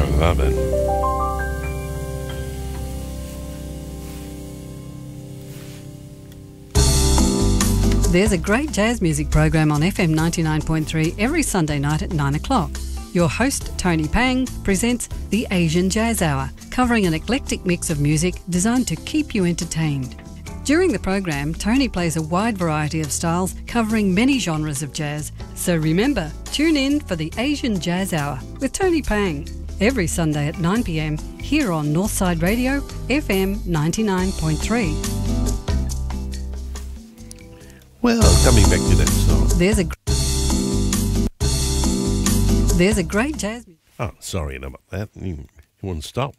love it. There's a great jazz music program on FM 99.3 every Sunday night at 9 o'clock. Your host, Tony Pang, presents the Asian Jazz Hour, covering an eclectic mix of music designed to keep you entertained. During the program, Tony plays a wide variety of styles covering many genres of jazz. So remember, tune in for the Asian Jazz Hour with Tony Pang every Sunday at 9 p.m. here on Northside Radio, FM 99.3. Well, coming back to that song. There's a great jazz. Oh, sorry about that. You wouldn't stop.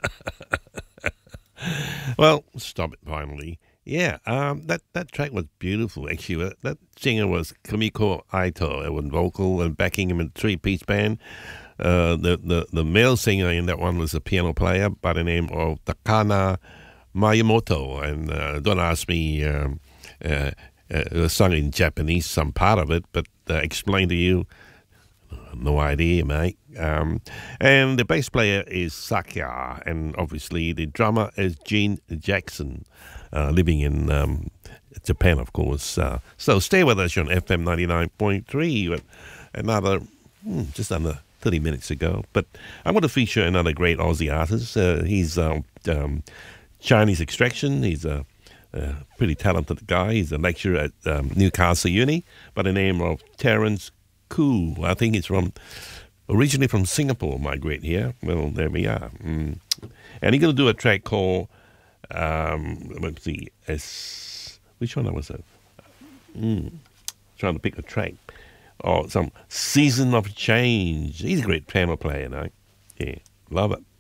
Well, stop it finally. Yeah, that track was beautiful. Actually, that singer was Kumiko Aito. It was vocal and backing him in a three-piece band. The male singer in that one was a piano player by the name of Takana Miyamoto. And don't ask me. It was sung in Japanese, some part of it, but explain to you, no idea, mate. And the bass player is Sakya, and obviously the drummer is Gene Jackson, living in Japan, of course. So stay with us on FM 99.3, another, just under 30 minutes ago. But I want to feature another great Aussie artist. He's Chinese extraction. He's a pretty talented guy. He's a lecturer at Newcastle Uni by the name of Terence Koo. I think he's originally from Singapore, migrate here. Well, there we are. And he's going to do a track called, let's see, which one was it? Trying to pick a track. Oh, some Season of Change. He's a great piano player, no? Yeah, love it.